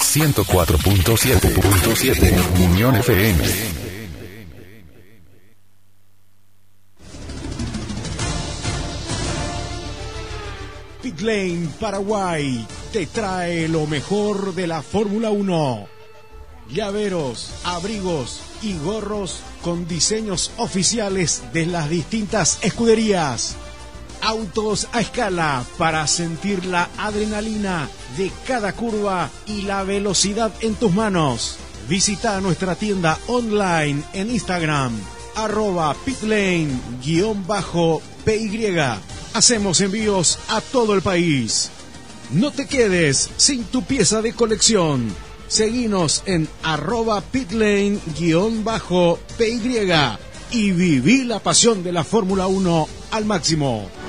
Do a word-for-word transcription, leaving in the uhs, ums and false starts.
ciento cuatro punto siete Unión F M. Pitlane Paraguay te trae lo mejor de la Fórmula uno. Llaveros, abrigos y gorros con diseños oficiales de las distintas escuderías. Autos a escala para sentir la adrenalina de cada curva y la velocidad en tus manos. Visita nuestra tienda online en Instagram, arroba pitlane-py. Hacemos envíos a todo el país. No te quedes sin tu pieza de colección. Seguinos en arroba pitlane-py y viví la pasión de la Fórmula uno al máximo.